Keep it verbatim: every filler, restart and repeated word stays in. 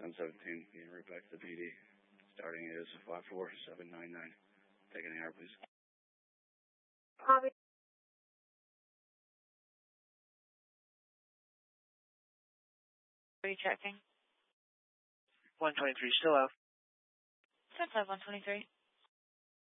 ten seventeen, being right back to the P D. Starting is five four seven nine nine. Taking the air, please. Copy. Rechecking. one twenty-three, still out. ten five one twenty-three.